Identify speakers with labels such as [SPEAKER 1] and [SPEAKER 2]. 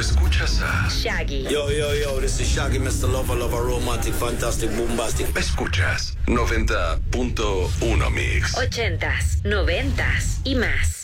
[SPEAKER 1] Escuchas a
[SPEAKER 2] Shaggy.
[SPEAKER 3] Yo, this is Shaggy, Mr. Lover, romantic, fantastic, bombastic.
[SPEAKER 1] Escuchas 90.1 Mix.
[SPEAKER 2] 80s, 90s y más.